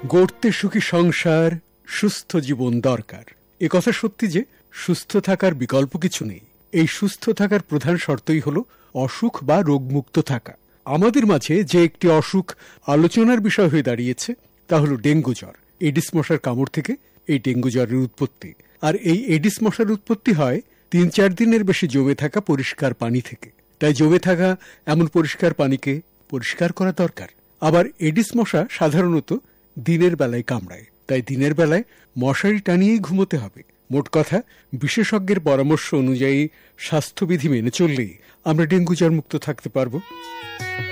গড়তে সুখী সংসার, সুস্থ জীবন দরকার। এ কথা সত্যি যে সুস্থ থাকার বিকল্প কিছু নেই। এই সুস্থ থাকার প্রধান শর্তই হলো অসুখ বা রোগমুক্ত থাকা। আমাদের মাঝে যে একটি অসুখ আলোচনার বিষয় হয়ে দাঁড়িয়েছে তা হলো ডেঙ্গু জ্বর। এডিস মশার কামড় থেকে এই ডেঙ্গু জ্বরের উৎপত্তি। আর এই এডিস মশার উৎপত্তি হয় ৩-৪ দিনের বেশি জমে থাকা পরিষ্কার পানি থেকে। তাই জমে থাকা এমন পরিষ্কার পানিকে পরিষ্কার করা দরকার। আবার এডিস মশা সাধারণত দিনের বেলায় কামড়ায়, তাই দিনের বেলায় মশারি টানিয়েই ঘুমোতে হবে। মোট কথা, বিশেষজ্ঞের পরামর্শ অনুযায়ী স্বাস্থ্যবিধি মেনে চললেই আমরা ডেঙ্গু জ্বর মুক্ত থাকতে পারব।